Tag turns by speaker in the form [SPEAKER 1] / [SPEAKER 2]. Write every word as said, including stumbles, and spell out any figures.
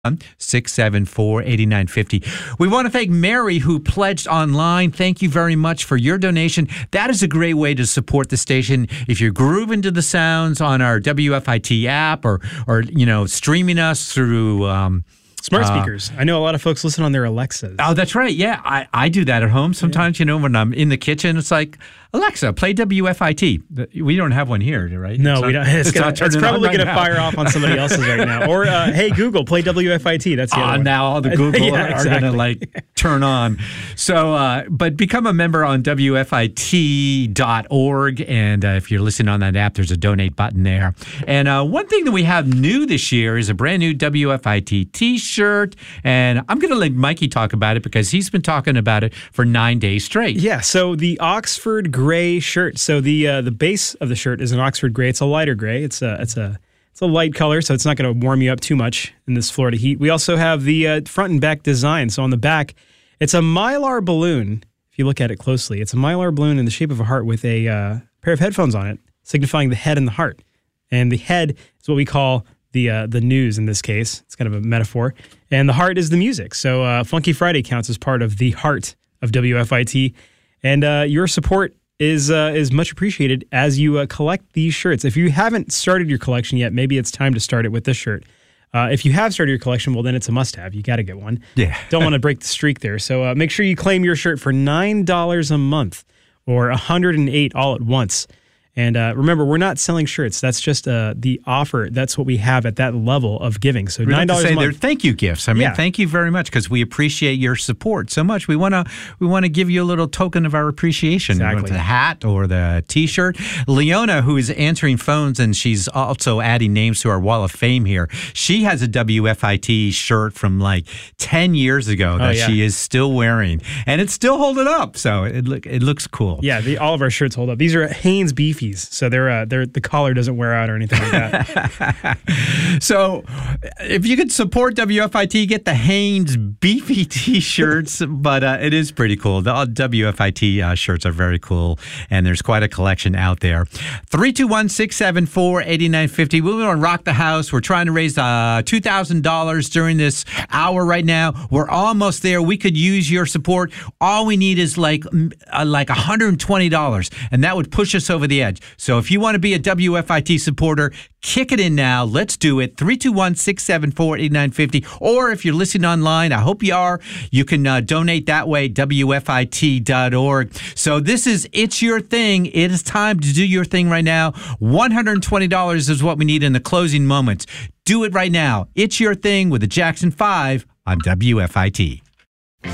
[SPEAKER 1] six seven four, eight nine five zero. We want to thank Mary, who pledged online. Thank you very much for your donation. That is a great way to support the station. If you're grooving to the sounds on our W F I T app or, or you know, streaming us through... Um,
[SPEAKER 2] Smart speakers. Uh, I know a lot of folks listen on their Alexas.
[SPEAKER 1] Oh, that's right. Yeah, I, I do that at home sometimes. Yeah. You know, when I'm in the kitchen, it's like, Alexa, play W F I T. We don't have one here, right?
[SPEAKER 2] No,
[SPEAKER 1] it's
[SPEAKER 2] we
[SPEAKER 1] not,
[SPEAKER 2] don't. It's,
[SPEAKER 1] it's,
[SPEAKER 2] gonna, it's probably going right to fire off on somebody else's right now. Or, uh, hey, Google, play W F I T. That's the
[SPEAKER 1] oh,
[SPEAKER 2] other one.
[SPEAKER 1] Now all the Google
[SPEAKER 2] yeah,
[SPEAKER 1] are,
[SPEAKER 2] exactly.
[SPEAKER 1] are going to like turn on. So, uh, but become a member on W F I T dot org. And uh, if you're listening on that app, there's a donate button there. And uh, one thing that we have new this year is a brand new W F I T t-shirt. And I'm going to let Mikey talk about it because he's been talking about it for nine days straight.
[SPEAKER 2] Yeah, so the Oxford Gray shirt. So the uh, the base of the shirt is an Oxford Gray. It's a lighter gray. It's a it's a it's a light color, so it's not going to warm you up too much in this Florida heat. We also have the uh, front and back design. So on the back, it's a Mylar balloon. If you look at it closely, it's a Mylar balloon in the shape of a heart with a uh, pair of headphones on it, signifying the head and the heart. And the head is what we call the uh, the news in this case. It's kind of a metaphor. And the heart is the music. So uh, Funky Friday counts as part of the heart of W F I T. And uh, your support is uh, is much appreciated as you uh, collect these shirts. If you haven't started your collection yet, maybe it's time to start it with this shirt. Uh, if you have started your collection, well, then it's a must-have. You got to get one.
[SPEAKER 1] Yeah.
[SPEAKER 2] Don't want to break the streak there. So uh, make sure you claim your shirt for nine dollars a month or one hundred eight dollars all at once. And uh, remember, we're not selling shirts. That's just uh, the offer. That's what we have at that level of giving. So nine dollars
[SPEAKER 1] say
[SPEAKER 2] a month.
[SPEAKER 1] they're thank you gifts. I mean,
[SPEAKER 2] yeah.
[SPEAKER 1] Thank you very much because we appreciate your support so much. We want to we want to give you a little token of our appreciation.
[SPEAKER 2] Exactly.
[SPEAKER 1] The hat or the T-shirt. Leona, who is answering phones and she's also adding names to our wall of fame here. She has a W F I T shirt from like ten years ago that oh, yeah. she is still wearing, and it's still holding up. So it look it looks cool.
[SPEAKER 2] Yeah, the, all of our shirts hold up. These are Hanes Beefies. So they're, uh, they're, the collar doesn't wear out or anything like that.
[SPEAKER 1] So if you could support W F I T, get the Hanes Beefy T-shirts, but uh, it is pretty cool. The W F I T uh, shirts are very cool, and there's quite a collection out there. three two one, six seven four, eight nine five zero. We want to rock the house. We're trying to raise uh, two thousand dollars during this hour right now. We're almost there. We could use your support. All we need is like, uh, like one hundred twenty dollars, and that would push us over the edge. So if you want to be a W F I T supporter, kick it in now. Let's do it. three two one, six seven four, eight nine five zero. Or if you're listening online, I hope you are, you can uh, donate that way, W F I T dot org. So this is It's Your Thing. It is time to do your thing right now. one hundred twenty dollars is what we need in the closing moments. Do it right now. It's Your Thing with the Jackson five on W F I T.